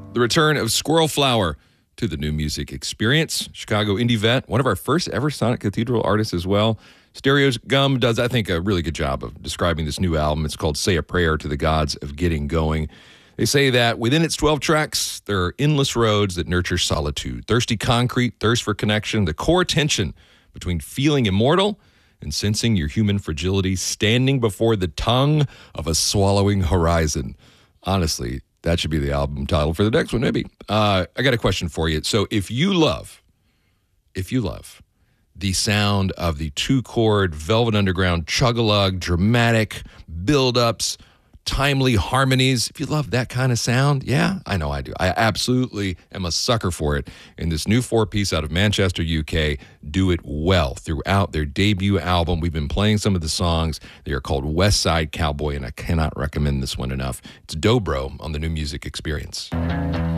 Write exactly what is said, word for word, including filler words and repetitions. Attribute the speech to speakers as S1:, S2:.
S1: The return of Squirrel Flower to the New Music Experience. Chicago indie vet, one of our first ever Sonic Cathedral artists as well. Stereo's Gum does, I think, a really good job of describing this new album. It's called Say a Prayer to the Gods of Getting Going. They say that within its twelve tracks, there are endless roads that nurture solitude, thirsty concrete, thirst for connection, the core tension between feeling immortal and sensing your human fragility, standing before the tongue of a swallowing horizon. Honestly, that should be the album title for the next one, maybe. Uh, I got a question for you. So if you love, if you love the sound of the two-chord Velvet Underground chug-a-lug, dramatic build-ups, timely harmonies, if you love that kind of sound, yeah, I know I do. I absolutely am a sucker for it. And this new four-piece out of Manchester, U K, do it well throughout their debut album. We've been playing some of the songs. They are called West Side Cowboy, and I cannot recommend this one enough. It's Dobro on the New Music Experience.